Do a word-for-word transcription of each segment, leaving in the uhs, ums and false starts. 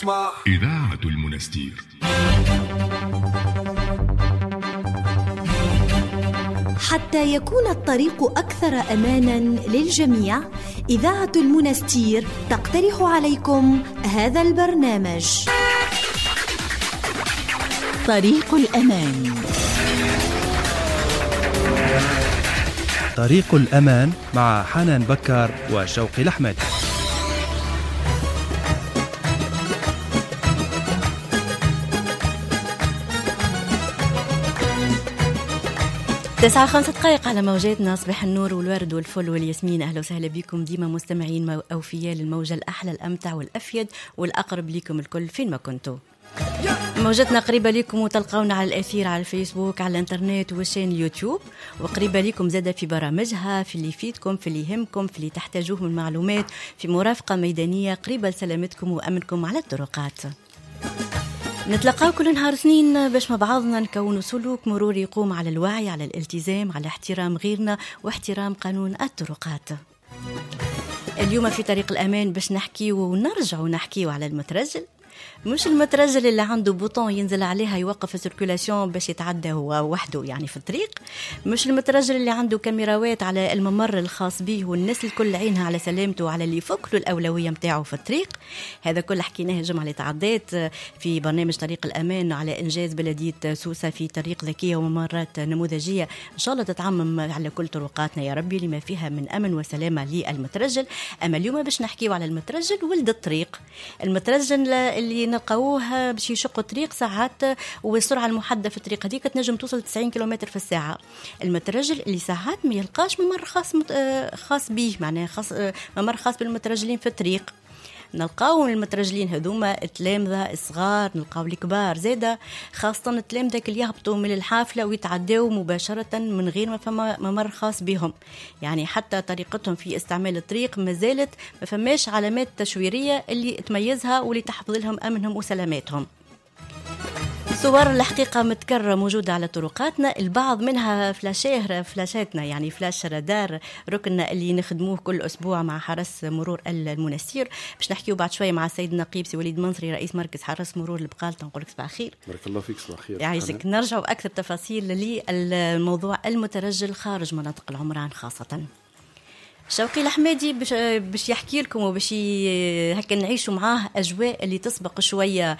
اسمع إذاعة المنستير. حتى يكون الطريق أكثر أماناً للجميع، إذاعة المنستير تقترح عليكم هذا البرنامج: طريق الأمان. طريق الأمان مع حنان بكر وشوقي الأحمد. تسعة خمسة دقائق على موجاتنا. صباح النور والورد والفل والياسمين. أهلا وسهلا بكم ديما مستمعين أوفياء للموجة الأحلى الأمتع والأفيد والأقرب لكم الكل فين ما كنتوا. موجتنا قريبة لكم وتلقونا على الأثير على الفيسبوك، على الانترنت وشين اليوتيوب، وقريبة لكم زادة في برامجها، في اللي يفيدكم، في اللي يهمكم، في اللي تحتاجوه من معلومات، في مرافقة ميدانية قريبة لسلامتكم وأمنكم على الطرقات. نتلقاو كل نهار سنين باش مع بعضنا نكونوا سلوك مروري يقوم على الوعي، على الالتزام، على احترام غيرنا واحترام قانون الطرقات. اليوم في طريق الأمان باش نحكيو ونرجعوا نحكيو على المترجل. مش المترجل اللي عنده بوطون ينزل عليها يوقف السيركولاسيون باش يتعدى هو وحده يعني في الطريق. مش المترجل اللي عنده كاميراوات على الممر الخاص به والناس الكل عينها على سلامته وعلى اللي يفك له الأولوية متاعه في الطريق. هذا كل حكيناه الجمعة اللي تعدات في برنامج طريق الأمان على إنجاز بلدية سوسة في طريق ذكية وممرات نموذجية إن شاء الله تتعمم على كل طرقاتنا يا ربي لما فيها من أمن وسلامة للمترجل. أما اليوم باش نحكيو على المترجل ولد الطريق. المترجل اللي نلقاوه باش يشق الطريق ساعات والسرعه المحدده في الطريق هذيك تنجم توصل تسعين كيلومتر في الساعه. المترجل اللي ساعات ما يلقاش ممر خاص خاص به، معناه خاص ممر خاص بالمترجلين في الطريق. نلقاو المترجلين هذوما التلامذة الصغار، نلقاو الكبار زاده، خاصة التلامذة اللي يهبطوا من الحافلة ويتعداو مباشرة من غير ما فما ممر خاص بهم. يعني حتى طريقتهم في استعمال الطريق ما زالت ما فماش علامات تشويرية اللي تميزها واللي تحفظ لهم أمنهم وسلاماتهم. صور الحقيقة متكررة موجودة على طرقاتنا، البعض منها فلاشير فلاشاتنا يعني فلاش رادار ركننا اللي نخدموه كل أسبوع مع حرس مرور المنستير. باش نحكيو بعد شوية مع السيد نقيب سي وليد منصري رئيس مركز حرس مرور البقالة. نقول لك صباح الخير. بارك الله فيك. صباح الخير. يعيشك. نرجعوا أكثر تفاصيل للموضوع المترجل خارج مناطق العمران خاصة. شوقي الأحمدي باش باش يحكي لكم وباش هكا نعيشوا معاه أجواء اللي تسبق شوية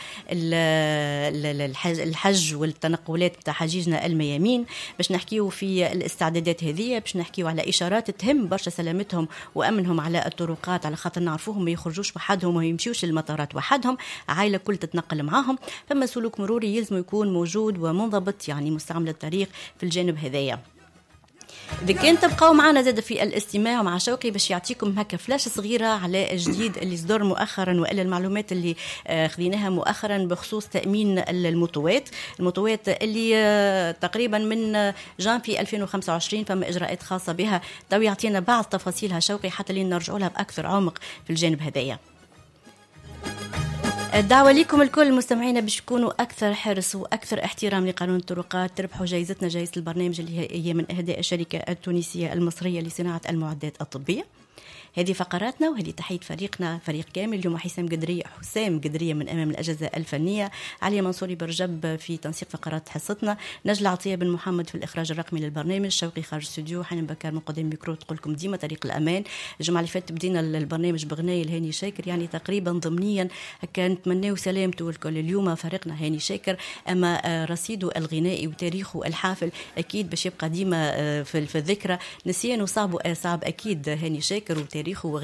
الحج, الحج والتنقلات بتاع حجيجنا الميامين. باش نحكيوا في الاستعدادات هذه، باش نحكيوا على إشارات تهم برشا سلامتهم وأمنهم على الطرقات، على خاطر نعرفوهم ما يخرجوش وحدهم وما يمشيوش المطارات وحدهم، عائلة كل تتنقل معاهم. فما سلوك مروري يلزم يكون موجود ومنضبط يعني مستعمل الطريق في الجانب هذايا. إذا كنت تبقوا معنا زاد في الاستماع مع شوقي باش يعطيكم هكا فلاش صغيرة على الجديد اللي صدر مؤخرا وإلا المعلومات اللي خذيناها مؤخرا بخصوص تأمين الموتوات. الموتوات اللي تقريبا من جانفي ألفين وخمسة وعشرين فما إجراءات خاصة بها. تو يعطينا بعض تفاصيلها شوقي حتى لين نرجعوا لها بأكثر عمق في الجانب هذايا. الدعوة لكم الكل مستمعينا باش تكونوا أكثر حرص وأكثر احترام لقانون الطرقات. تربحوا جائزتنا جائزة البرنامج اللي هي من أهداء الشركة التونسية المصرية لصناعة المعدات الطبية. هذه فقراتنا وهذه تحية فريقنا فريق كامل. اليوم حسام قدرية حسام قدرية من أمام الأجهزة الفنية، علي منصوري برجب في تنسيق فقرات حصتنا، نجلة عطية بن محمد في الإخراج الرقمي للبرنامج، شوقي خارج الاستوديو، حنان بكر من قدام ميكرو تقول لكم ديما طريق الأمان. الجمعة اللي فاتت بدينا البرنامج بغناية الهاني شاكر يعني تقريبا ضمنيا كان نتمناو سلامته الكل. اليوم فارقنا هاني شاكر، أما رصيده الغنائي وتاريخه الحافل أكيد باش يبقى ديما في الذكرى. نسيانه صعب صعب أكيد هاني شاكر وتاريخه